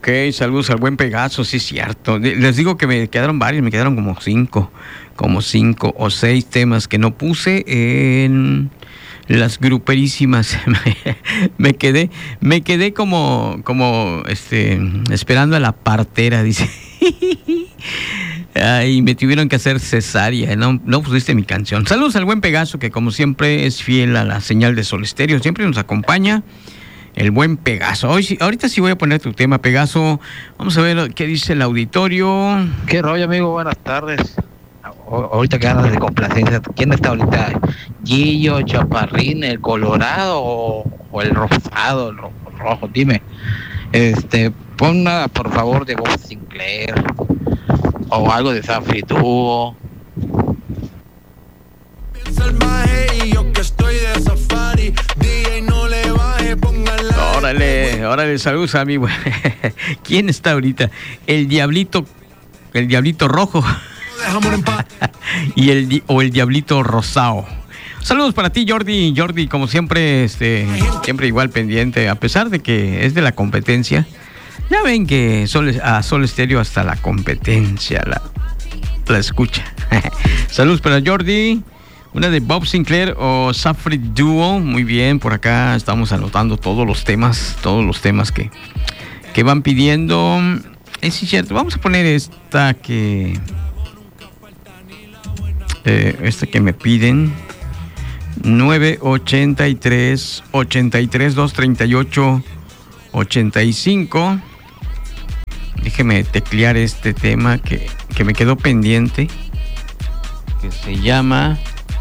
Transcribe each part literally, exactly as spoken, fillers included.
Ok, saludos al buen Pegaso, sí es cierto. Les digo que me quedaron varios, me quedaron como cinco, como cinco o seis temas que no puse en las gruperísimas. me quedé, me quedé como, como, este, esperando a la partera, dice. Ay, me tuvieron que hacer cesárea, no, no pusiste mi canción. Saludos al buen Pegaso, que como siempre es fiel a la señal de Sol Estéreo, siempre nos acompaña. El buen Pegaso. Hoy, ahorita sí voy a poner tu tema, Pegaso. Vamos a ver qué dice el auditorio. ¿Qué rollo, amigo? Buenas tardes. O, ahorita que hablas de complacencia, ¿quién está ahorita? ¿Gillo, Chaparrín, el Colorado o, o el Rosado, el rojo, rojo? Dime. Este, pon una, por favor, de Bob Sinclair o algo de Safri Duo. Salvaje y yo que estoy de safari, D J no le baje, póngala. Órale, órale, saludos a mí. ¿Quién está ahorita? El Diablito, el Diablito Rojo y el o el Diablito Rosado. Saludos para ti, Jordi. Jordi, como siempre, este, siempre igual pendiente, a pesar de que es de la competencia. Ya ven que Sol, a Sol Estéreo hasta la competencia la, la escucha. Saludos para Jordi. Una de Bob Sinclair o Safri Duo. Muy bien, por acá estamos anotando todos los temas, todos los temas que, que van pidiendo. Es cierto, vamos a poner esta que... Eh, esta que me piden. nueve ochenta y tres, ochenta y tres, doscientos treinta y ocho, ochenta y cinco. Déjeme teclear este tema que, que me quedó pendiente. Que se llama...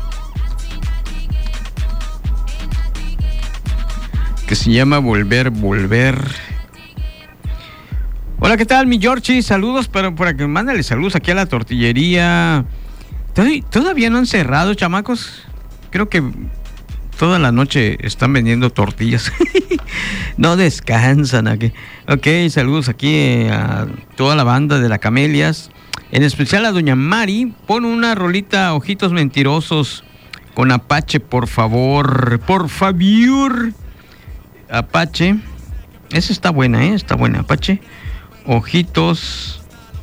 que se llama Volver, Volver. Hola, ¿qué tal, mi Georgie? Saludos, pero por aquí, mándale saludos aquí a la tortillería. ¿Todavía no han cerrado, chamacos? Creo que toda la noche están vendiendo tortillas. No descansan aquí. Ok, saludos aquí a toda la banda de la Camelias. En especial a doña Mari. Pon una rolita Ojitos Mentirosos con Apache, por favor. Por favor. Apache, esa está buena, ¿eh? Está buena, Apache. Ojitos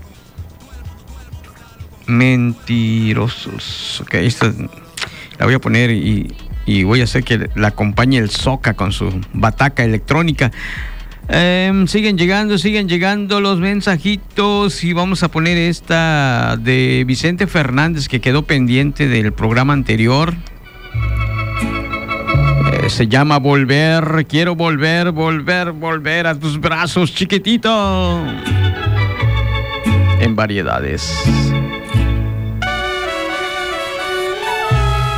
Mentirosos. Ok, esta la voy a poner y, y voy a hacer que la acompañe el Soca con su bataca electrónica. Eh, siguen llegando, siguen llegando los mensajitos y vamos a poner esta de Vicente Fernández que quedó pendiente del programa anterior. Se llama Volver, quiero volver, volver, volver a tus brazos, chiquitito. En variedades.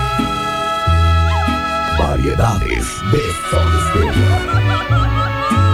Variedades de Sol Estéreo.